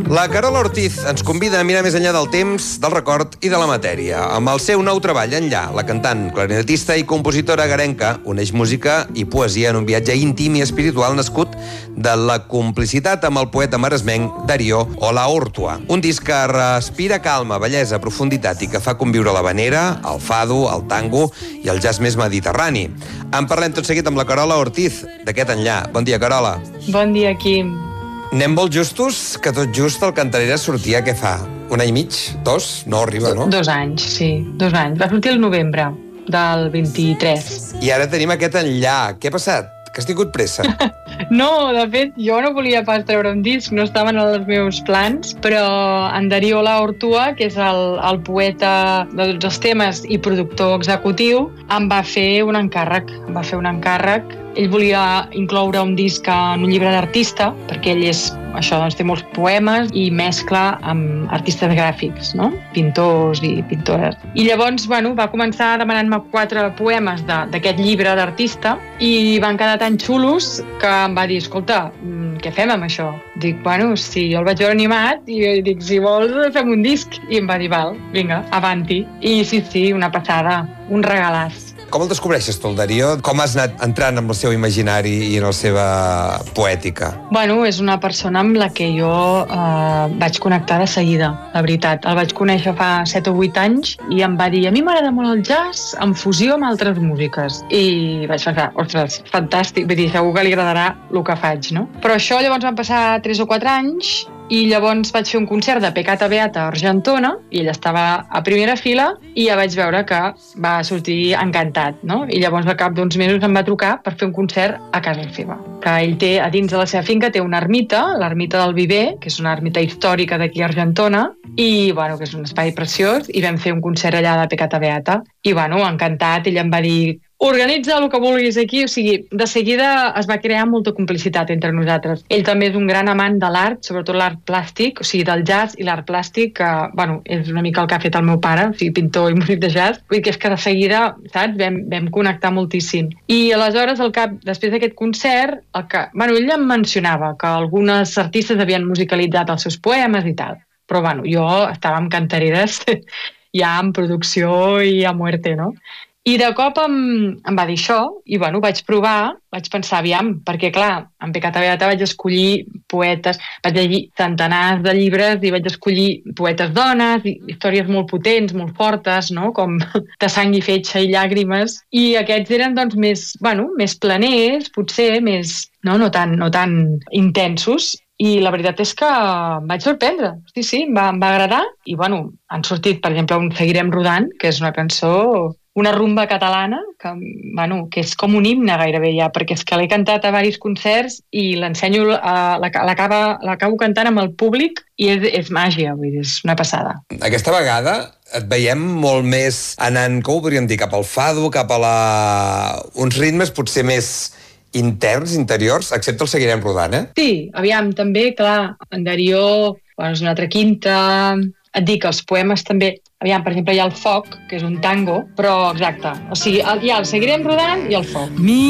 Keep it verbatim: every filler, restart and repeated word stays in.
La Carola Ortiz ens convida a mirar més enllà del temps, del record i de la matèria. Amb el seu nou treball, Enllà, la cantant, clarinetista i compositora garenca uneix música i poesia en un viatge íntim i espiritual nascut de la complicitat amb el poeta maresmenc Darío Olaortua. Un disc que respira calma, bellesa, profunditat i que fa conviure l'havanera, el fado, el tango i el jazz més mediterrani. En parlem tot seguit amb la Carola Ortiz, d'aquest Enllà. Bon dia, Carola. Bon dia, Quim. Anem molt justos, que tot just el Cantarella sortia, què fa? Un any i mig? Dos? No arriba, no? Dos anys, sí, dos anys. Va sortir el novembre del vint-i-tres. I ara tenim aquest Enllà. Què ha passat? Que has tingut pressa? No, de fet, jo no volia pas treure un disc, no estaven en els meus plans, però en Darío Olaortua, que és el, el poeta de tots els temes i productor executiu, em va fer un encàrrec, em va fer un encàrrec. Ell volia incloure un disc en un llibre d'artista, perquè ell és, això, doncs, té molts poemes i mescla amb artistes gràfics, no? Pintors i pintores. I llavors, bueno, va començar demanant-me quatre poemes d'aquest llibre d'artista i van quedar tan xulos que em va dir, escolta, què fem amb això? Dic, bueno, sí, jo el vaig veure animat i dic, si vols fem un disc. I em va dir, val, vinga, avanti. I sí, sí, una passada, un regalàs. Com el descobreixes tu, el Darío? Com has anat entrant amb el seu imaginari i en la seva poètica? Bueno, és una persona amb la que jo eh, vaig connectar de seguida, la veritat. El vaig conèixer fa set o vuit anys i em va dir, a mi m'agrada molt el jazz en fusió amb altres músiques. I vaig pensar, ostres, fantàstic, vull dir, segur que li agradarà el que faig, no? Però això llavors van passar tres o quatre anys i llavors vaig fer un concert de Peccata Beata a Argentona i ell estava a primera fila i ja vaig veure que va sortir encantat, no? I llavors al cap d'uns mesos em va trucar per fer un concert a casa seva. Que ell té, a dins de la seva finca, té una ermita, l'ermita del Viver, que és una ermita històrica d'aquí a Argentona, i, bueno, que és un espai preciós, i vam fer un concert allà de Peccata Beata. I, bueno, encantat, ell em va dir, organitza el que vulguis aquí, o sigui, de seguida es va crear molta complicitat entre nosaltres. Ell també és un gran amant de l'art, sobretot l'art plàstic, o sigui, del jazz i l'art plàstic, que, bueno, és una mica el que ha fet el meu pare, o sigui, pintor i músic de jazz, vull dir que és que de seguida, saps, vam, vam connectar moltíssim. I aleshores, al cap, després d'aquest concert, el que, bueno, ell em mencionava que algunes artistes havien musicalitzat els seus poemes i tal, però, bueno, jo estava amb cantareres ja en producció i a muerte, no? I de cop em, em va dir això, i bueno, vaig provar, vaig pensar, aviam, perquè clar, en Peccata Beata vaig escollir poetes, vaig llegir centenars de llibres i vaig escollir poetes dones, i històries molt potents, molt fortes, no? Com de sang i fetge i llàgrimes, i aquests eren doncs més, bueno, més planers, potser, més, no, no tan, no tan intensos. I la veritat és que em vaig sorprendre. Sí, sí, em va, em va agradar. I, bueno, han sortit, per exemple, un Seguirem rodant, que és una cançó, una rumba catalana, que, bueno, que és com un himne gairebé ja, perquè és que l'he cantat a diversos concerts i l'ensenyo, l'acabo cantant amb el públic i és, és màgia, vull dir, és una passada. Aquesta vegada et veiem molt més anant, com ho podríem dir, cap al fado, cap a la... uns ritmes potser més interns, interiors, excepte el Seguirem rodant, eh? Sí, aviam, també, clar, en Darío, bueno, és una altra quinta, et dic, els poemes també, aviam, per exemple, hi ha el Foc, que és un tango, però exacte, o sigui, hi ha el Seguirem rodant i el Foc.